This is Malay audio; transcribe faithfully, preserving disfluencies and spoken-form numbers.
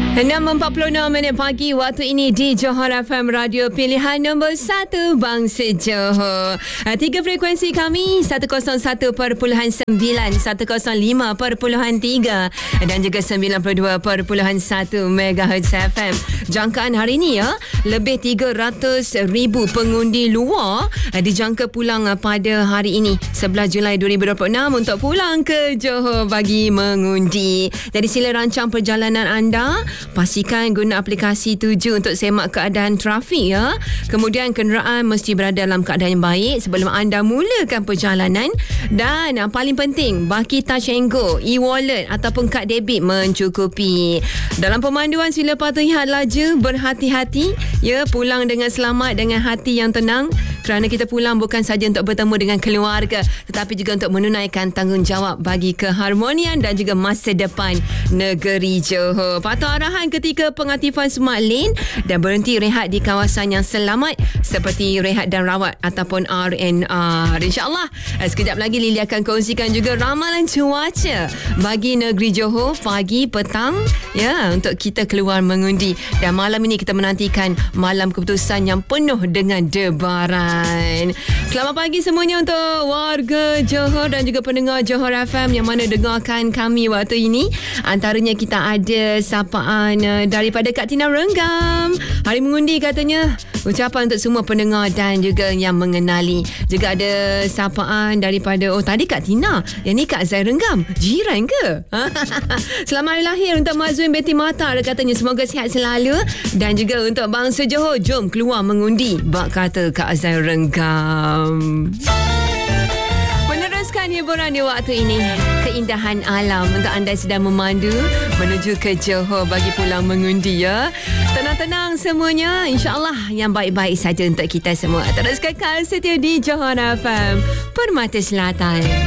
enam empat puluh enam minit pagi waktu ini di Johor F M Radio pilihan nombor satu Bangsa Johor. Tiga frekuensi kami seratus satu perpuluhan sembilan, seratus lima perpuluhan tiga dan juga sembilan puluh dua perpuluhan satu megahertz F M. Jangkaan hari ini ya, lebih tiga ratus ribu pengundi luar dijangka pulang pada hari ini sebelas Julai dua ribu dua puluh enam untuk pulang ke Johor bagi mengundi. Jadi sila rancang perjalanan anda. Pastikan guna aplikasi Tuju untuk semak keadaan trafik ya. Kemudian kenderaan mesti berada dalam keadaan yang baik sebelum anda mulakan perjalanan. Dan yang paling penting, baki Touch and Go, e-wallet ataupun kad debit mencukupi. Dalam pemanduan sila patuhi laju, berhati-hati ya, pulang dengan selamat dengan hati yang tenang. Kerana kita pulang bukan saja untuk bertemu dengan keluarga, tetapi juga untuk menunaikan tanggungjawab bagi keharmonian dan juga masa depan negeri Johor. Patuh arahan ketika pengaktifan Smart Lane dan berhenti rehat di kawasan yang selamat seperti rehat dan rawat ataupun R and R. InsyaAllah sekejap lagi Lily akan kongsikan juga ramalan cuaca bagi negeri Johor pagi, petang ya, untuk kita keluar mengundi. Dan malam ini kita menantikan malam keputusan yang penuh dengan debaran. Selamat pagi semuanya untuk warga Johor dan juga pendengar Johor F M yang mana dengarkan kami waktu ini. Antaranya kita ada sapaan daripada Kak Tina Renggam. Hari mengundi katanya. Ucapan untuk semua pendengar dan juga yang mengenali. Juga ada sapaan daripada, oh tadi Kak Tina, yang ni Kak Zai Renggam. Jiran ke? Selamat hari lahir untuk Mazwin binti Mata. Dia katanya semoga sihat selalu. Dan juga untuk bangsa Johor, jom keluar mengundi. Bak kata Kak Zai Renggam. Meneruskan hiburan di waktu ini, keindahan alam untuk anda sedang memandu menuju ke Johor bagi pulang mengundi ya. Tenang-tenang semuanya, insyaAllah yang baik-baik saja untuk kita semua. Terus kekal setia di Johor F M, Permata Selatan.